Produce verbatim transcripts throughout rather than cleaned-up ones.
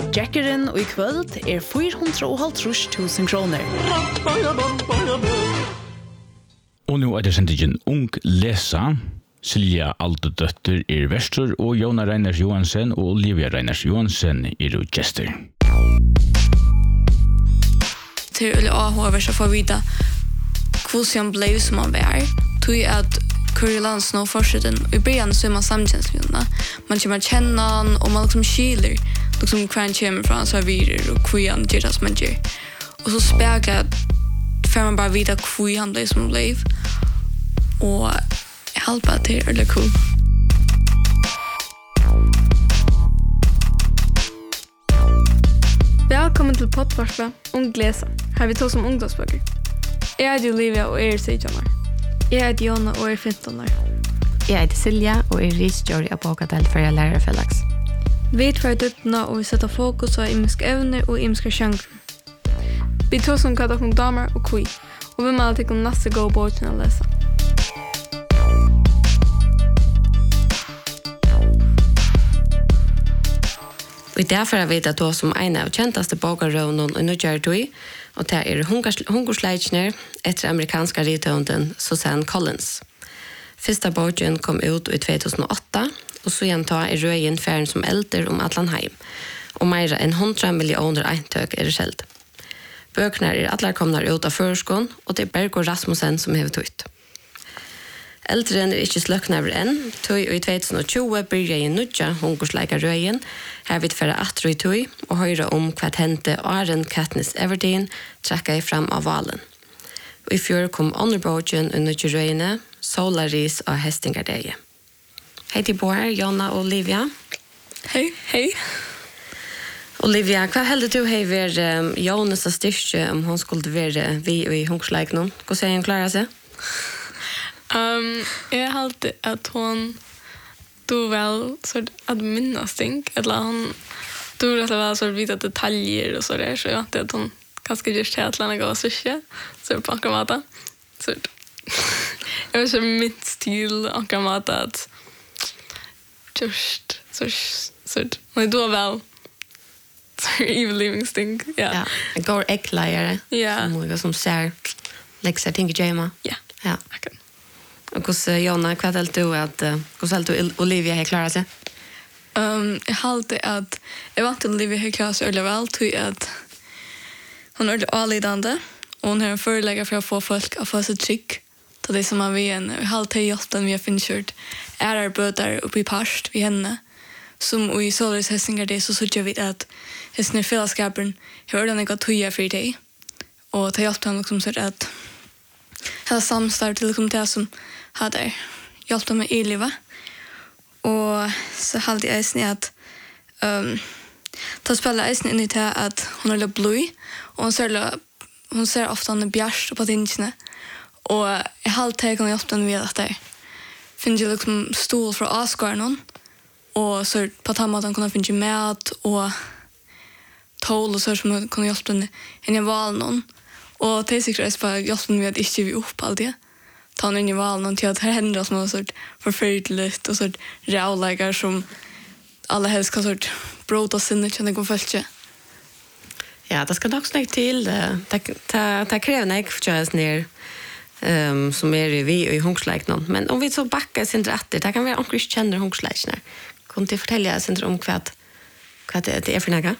Jackeren og i kvöld er fire hundre og halvtrus tusen kroner. Og nå er det sendingen Ung Lesa. Silja Aldedøtter er verstor, og Jona Reiners Johansen og Olivia Reiners Johansen er jo gjester. Det er A H V for å vite hvordan ble som man var. Tog at Curry Lance nå fortsetter, i begynnelsen så er man samkjensligende. Man kommer kjenne han, og man liksom skiler liksom hva han kommer fra, så virer, og hva han gjør det som han gjør. Og så spekler for man bare vite hva han ble som ble. Og jeg håper at det er veldig cool. Velkommen til poddvarset Ung Lesa. Her vi tar som ungdomsbøker. Jeg heter Olivia og er sytten år. Jeg heter Jona og er femten år. Jeg heter Silja og er riksjøri av Bokadel for jeg lærer Felix. Vi tar dyttene og vi setter fokus på imiske evner og imiske sjanger. Vi tar som hva dere damer og kui, og vi må alltid kunne neste gå båten å lese. Og derfor vet jeg at du som en av kjenteste bokarrøvnen i Nødgjørtøy, og det er hungersleikner etter amerikanske ritøvnden Susanne Collins. Første boken kom ut i två tusen och åtta, og så gjenta er røyen ferien som elder om Atlanheim, og mer enn hundra millioner eintøk er skjeld. Bøkene er alle kommet ut av førskån, og det er Bergo Rasmussen som har tøyt. Eldren er ikke sløkner enn, tøy og i två tusen och tjugo blir jeg i nødja hungersleikarrøyen, her vil føre atro i tøy, og høre om hva hendte Aren Katniss Everdeen trekket fram av valen. Og i fjør kom underbogen under røyene, Solaris og Hestingardeie. Hei til Bård, Jonna og Olivia. Hei, hei. Olivia, hva heldig du har vært um, Jonas og styrke om hun skulle være vi i hungersleiken? Hva sier hun klarer seg? Um, jeg halte at hun du vel sort att minnas ting eller hon du vet väl så vita detaljer och så där så jag vet att hon kanske just helt länge gå så shit så på kamata så jag vet så mitt stil och kamata att just så så men du väl så evil living thing ja ja en går äckligare ja som något som ser liksom tänker Jema ja ja okej. Och hur Jonna, vad helt du att hur helt du Olivia har klarat sig? Um, jag halte att jag vant till Olivia har klarat sig väldigt väl till att hon är allidande och hon har en föreläggare för att få folk att få sig trygg till det som man vill henne. Jag halte hjälpen vi har finnskört är arbetar uppe i Parst vid henne som i Solaris Hestingar det så såg jag vid att Hestingar fällskapen hör den gått höja för dig och ta hjälp henne liksom så att hela samstarv till liksom det som hade hjälpt mig i livet. Och så hade jag eisen att um, ta spela eisen in i det att hon är lite blöj och hon ser, hon ser ofta en bjärst på tingarna. Och jag hade tänkt att hjälpa henne vid att det finns ju liksom stol för avskärnon och så på tammat kunna finna mat och tål och så som kunna hjälpa henne in i valen. Och det är säkert bara hjälpen med att inte vi upp allt det. Ta in i valen och till att det händer som något sort förfärligt och sort rävläggar som alla helst kan sort bråta sinnet känner gå följa. Ja, det ska också lägga till. Det, det kräver näck för att ner um, som är vi i hungersleiknon. Men om vi så backar sin rätter, det kan vara omkring känner hungersleiknar. Kan du fortälja sin om vad, vad det är för något?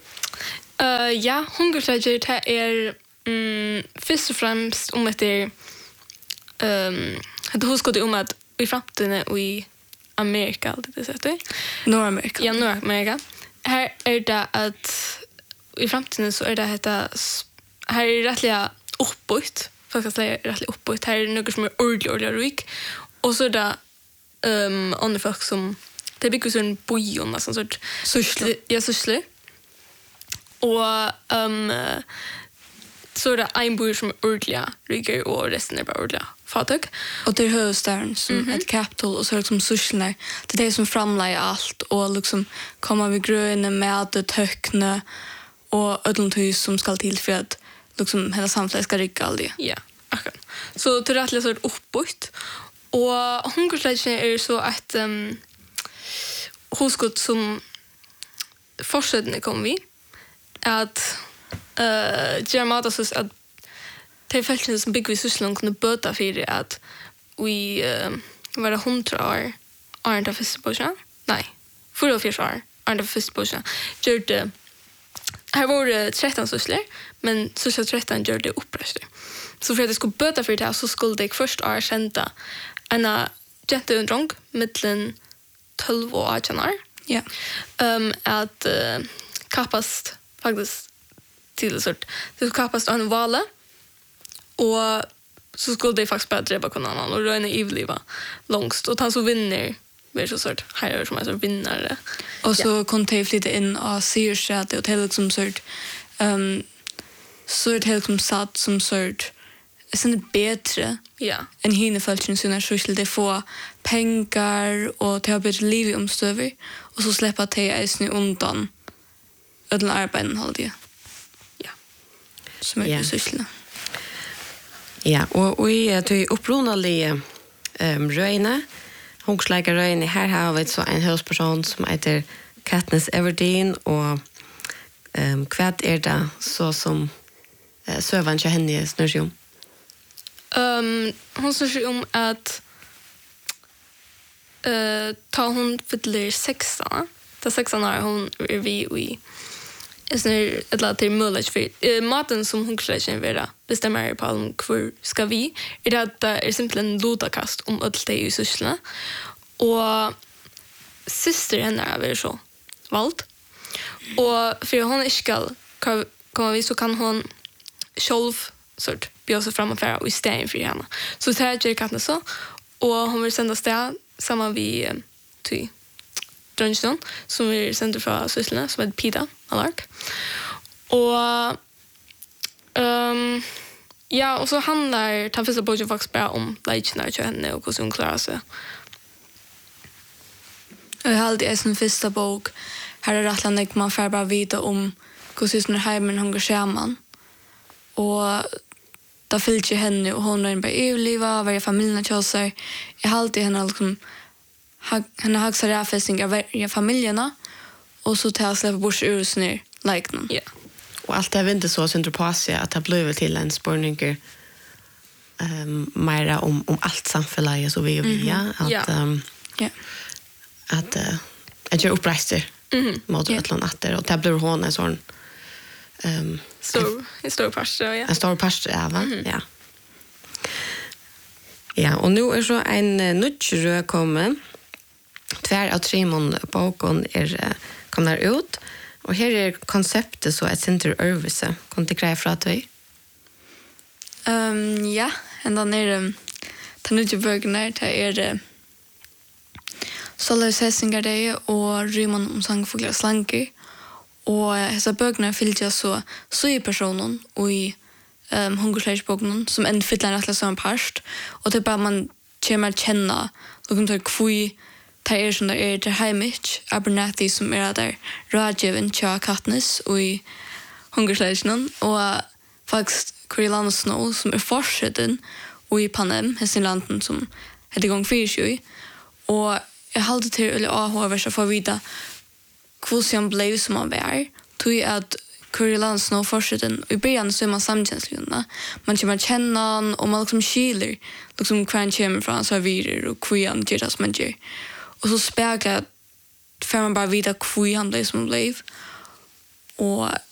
Uh, ja, hungersleiknar det är Mm, först och främst om att det är um, att huska det om att i framtiden och i Amerika alltid det sättet. Nordamerika. Ja, Nordamerika. Här är det att i framtiden så är det detta här är rättliga uppbyggt. Folk ska säga rättliga uppbyggt. Här är det något som är ordentligt ordentligt rik. Och så är det um, andra folk som det bygger sån bojon och sån sort Sussle. Ja, sussle. Och um, så är det en bor som är ordentliga ryggar och resten är bara ordentliga fattig. Och det är huvudstaden som mm-hmm. ett capital och så är det liksom susslar. Det är det som framlägger allt och liksom kommer vi gröna med det hökna och ödlonthus som ska till för att liksom hela samhället ska rygga all det. Ja, akkurat. Så det är rättligt så uppbyggt. Och hungersleiknar är så att um, huskott som fortsättningen kom vi att uh, göra mat så att de fälten som bygger i Sysslund kunde böta för det att vi uh, var hundra år är det första början? Nej, fyra och fyra år är det första början. Gjorde här var det tretton sysslor, men syssla tretton gör det uppröster. Så för att det skulle böta för det här så skulle det först år kända en jätteundrong mellan tolv och arton år. Ja. Um, att uh, kappast faktiskt till sort. Det skulle kappast av en vala och så skulle det faktiskt bara drabba någon annan och röna ivliva långst och han så vinner blir så sort här som är så vinnare. Och så ja. Kunde jag flytta in och se sätt och till liksom sort ehm så det helt som satt som sort är sen bättre. Ja. En hinne fälten sina social det få pengar och ta bättre liv i omstöver och så släppa till isne undan ödlan arbeten håll det. Ja. Som är Ja. social. Ja, og vi er til opprunalige um, røyne. Hungersleika røyne. Her har vi så en høysperson som heter Katniss Everdeen, og um, hva er det så som uh, søvann til henne snør seg om? Um, hon snur sig om att uh, ta hon fyller sexton. Ta sexton år hon är vi i snur ett lat till möjligt för uh, maten som hon skulle vara bestämmer på om hur ska vi är det att det är simpelt en lodakast om allt det i syssla och syster henne är väl så valt och för hon är ska kommer vi så kan hon själv sort bjöd sig fram och färra och i stegen för henne. Så det här gör katten så. Och hon vill sända steg samman vid till Drönston som vi sänder från Sysslorna som heter Pida Alark. Och um, ja, och så handlar den första boken faktiskt bara om lejkina till henne och hur hon klarar sig. Jag har alltid en första bok. Här är rättland att man får bara veta om hur sysslar hemmen hon går samman. Och da fyllde jag henne och hon var bara överleva, varje familjen till oss. Jag har alltid henne liksom henne har också räffästning av varje familjerna och så tar jag släppa bort ur oss ner liknande. Ja. Og alt det er inte så synder på sig at det blir til en spurninger um, mer om, om alt samfunnet så vi og vi, ja. At, Ja. um, Ja. at uh, jeg gjør oppreister Mhm. mot Ja. et eller annet etter, og det blir hon en sånn um, Stor, en stor parst, ja. en stor parst av, mm. ja. Ja, og nu er så en uh, nødgjørø kommet. Tvær av Trimon boken er uh, kommer ut, og her er konseptet så et sinter øvelse. Kan du greie fra til? Um, ja, ända ner um, ta nu till bögner ta är det Solariseringar det och rymman om sangfåglar slanker och dessa bögner fyllde så så i personen och i um, hungersleisboken som en fyller rättla som en parst och det bara man kommer känna och tar kvui ta är som det är det heimich Abernathy som är där Rajeven Cha Katniss och i hungersleisen och faktiskt Kurilan Snow som är fortsätten och i Panem, hästen landen som heter gång fyra och jag hade till eller A H V så för vita kvosian blev som man var tog att Kurilan Snow fortsätten i början så är man samkänsligorna man kommer känna han och man liksom skiler liksom kvar kommer från så vidare och kvian gör det som man gör och så speglar för man bara vita kvian blev som blev och